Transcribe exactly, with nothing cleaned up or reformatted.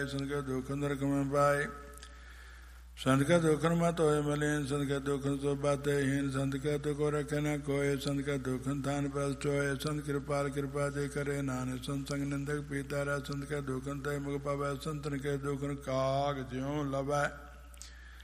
ਸੰਤ ਕੈ ਦੁਖ ਨਰਕ ਮੈਂ ਪਾਏ। ਸੰਤ ਕੈ ਦੁਖ ਮਤ ਹੋਏ ਮਲੀਨ, ਸੰਤ ਕੈ ਦੁਖ ਸੋ ਬਾਤਹੀਨ, ਸੰਤ ਕੈ ਦੁਖ ਰਖੈ ਨ ਕੋਇ, ਸੰਤ ਕੈ ਦੁਖ ਥਾਨ ਪਸ ਚੋਏ। ਸੰਤ ਕਿਰਪਾਲ ਕਿਰਪਾ ਜੇ ਕਰੇ, ਨਾਨਕ ਸੰਤ ਸੰਗ ਨਿੰਦਕ ਪੀਤਾ ਰਹਿ। ਸੰਤ ਕੈ ਦੁਖ ਤੈ ਮੁਖ ਪਾਵੈ, ਸੰਤਨ ਕੈ ਦੁਖ ਕਾਗ ਜਿਉ ਲਵੈ।